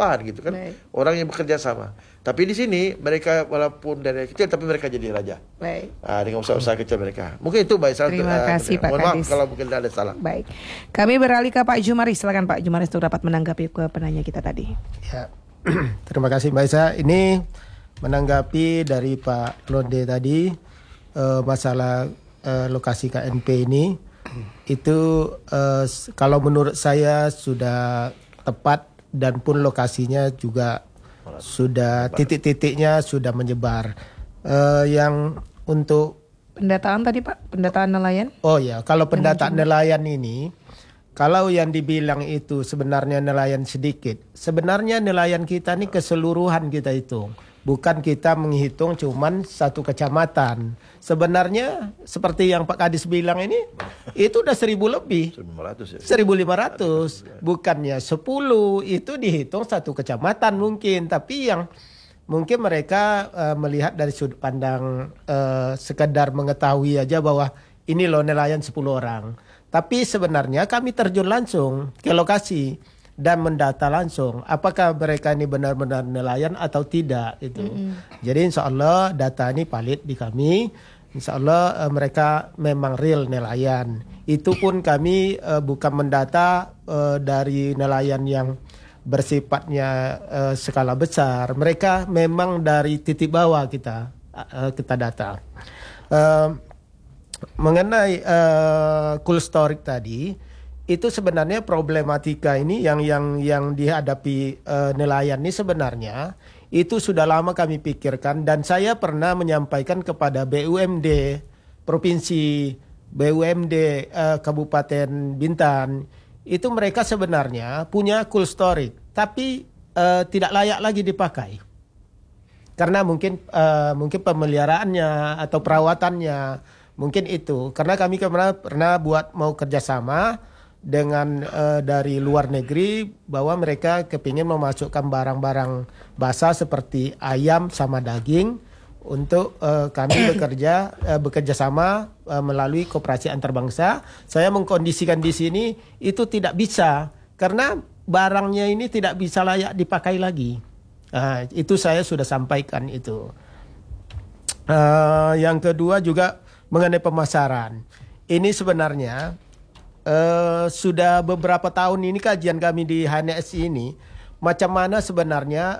depan gitu kan. Baik. Orang yang bekerja sama. Tapi di sini mereka walaupun dari kecil tapi mereka jadi raja. Baik. Dengan usaha-usaha kecil mereka. Mungkin itu Mbak Isra. Terima kasih Pak Mohon maaf Kadis. kalau mungkin ada salah. Baik. Kami beralih ke Pak Jumaris. Silakan Pak Jumaris untuk dapat menanggapi ke penanya kita tadi. Ya. Terima kasih Mbak Isa. Ini menanggapi dari Pak Londe tadi masalah lokasi KNP ini. Itu kalau menurut saya sudah tepat dan pun lokasinya juga sudah titik-titiknya sudah menyebar. Yang untuk pendataan tadi Pak, pendataan nelayan. Oh ya, kalau pendataan nelayan ini, kalau yang dibilang itu sebenarnya nelayan sedikit, sebenarnya nelayan kita ini keseluruhan kita hitung. Bukan kita menghitung cuman satu kecamatan. Sebenarnya seperti yang Pak Kadis bilang ini, itu udah 1.000 lebih. 1.500 ya. 1.500. Bukannya 10, itu dihitung satu kecamatan mungkin. Tapi yang mungkin mereka melihat dari sudut pandang sekedar mengetahui aja bahwa ini loh nelayan 10 orang. Tapi sebenarnya kami terjun langsung ke lokasi dan mendata langsung apakah mereka ini benar-benar nelayan atau tidak itu. Jadi insya Allah data ini valid di kami. Insya Allah mereka memang real nelayan. Itu pun kami bukan mendata dari nelayan yang bersifatnya skala besar. Mereka memang dari titik bawah kita data. Mengenai cool storage tadi, itu sebenarnya problematika ini yang dihadapi nelayan ini sebenarnya itu sudah lama kami pikirkan dan saya pernah menyampaikan kepada BUMD provinsi, BUMD Kabupaten Bintan, itu mereka sebenarnya punya cool storage tapi tidak layak lagi dipakai karena mungkin pemeliharaannya atau perawatannya mungkin itu karena kami pernah buat mau kerjasama dengan dari luar negeri bahwa mereka kepingin memasukkan barang-barang basah seperti ayam sama daging untuk kami bekerja sama melalui koperasi antarbangsa. Saya mengkondisikan di sini itu tidak bisa karena barangnya ini tidak bisa layak dipakai lagi. Itu saya sudah sampaikan itu. Yang kedua juga mengenai pemasaran. Ini sebenarnya sudah beberapa tahun ini kajian kami di HNSI ini macam mana sebenarnya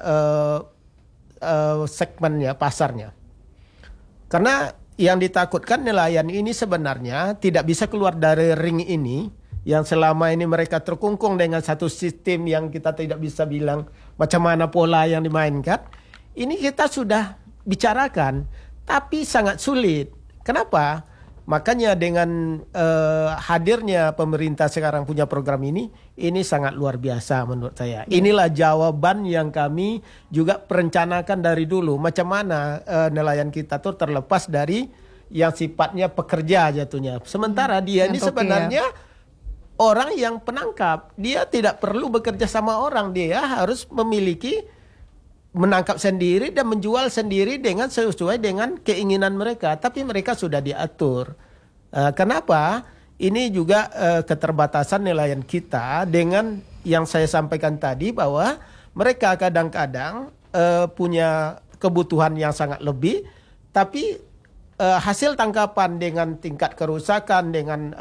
segmennya, pasarnya. Karena yang ditakutkan nelayan ini sebenarnya tidak bisa keluar dari ring ini yang selama ini mereka terkungkung dengan satu sistem yang kita tidak bisa bilang macam mana pola yang dimainkan. Ini kita sudah bicarakan tapi sangat sulit. Kenapa? Makanya dengan hadirnya pemerintah sekarang punya program ini sangat luar biasa menurut saya. Inilah jawaban yang kami juga perencanakan dari dulu. Macam mana nelayan kita tuh terlepas dari yang sifatnya pekerja jatuhnya. Sementara dia ini sebenarnya orang yang penangkap. Dia tidak perlu bekerja sama orang. Dia harus memiliki menangkap sendiri dan menjual sendiri dengan sesuai dengan keinginan mereka. Tapi mereka sudah diatur. Kenapa? Ini juga keterbatasan nelayan kita dengan yang saya sampaikan tadi bahwa mereka kadang-kadang punya kebutuhan yang sangat lebih, tapi hasil tangkapan dengan tingkat kerusakan dengan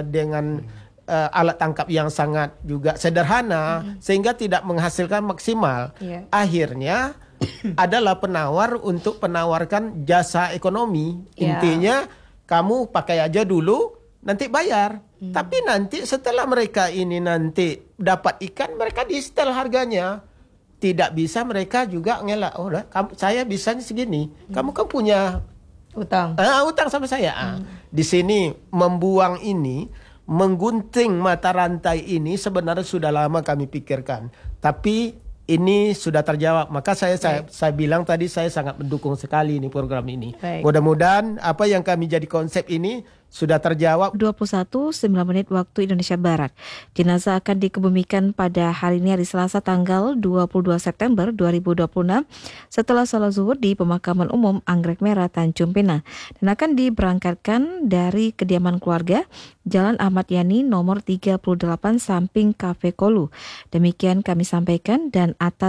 alat tangkap yang sangat juga sederhana sehingga tidak menghasilkan maksimal. Akhirnya adalah penawar untuk menawarkan jasa ekonomi. Intinya kamu pakai aja dulu nanti bayar. Tapi nanti setelah mereka ini nanti dapat ikan mereka di setel harganya. Tidak bisa mereka juga ngelak. Oh, saya bisanya segini. Kamu kan punya utang sama saya. Di sini membuang ini, menggunting mata rantai ini sebenarnya sudah lama kami pikirkan. Tapi ini sudah terjawab. Maka saya bilang tadi saya sangat mendukung sekali ini program ini. Mudah-mudahan apa yang kami jadi konsep ini sudah terjawab. 21:09 waktu Indonesia Barat. Jenazah akan dikebumikan pada hari ini hari Selasa tanggal 22 September 2026 setelah salat zuhur di Pemakaman Umum Anggrek Merah Tanjung Pinang dan akan diberangkatkan dari kediaman keluarga Jalan Ahmad Yani nomor 38 samping Cafe Kolu. Demikian kami sampaikan dan atas